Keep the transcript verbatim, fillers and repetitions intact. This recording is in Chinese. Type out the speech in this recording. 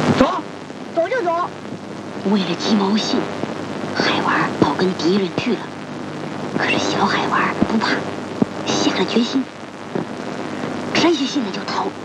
走， 走就走。 为了鸡毛信，海娃跑跟敌人去了。可是小海娃不怕，下了决心，摘下信来就逃。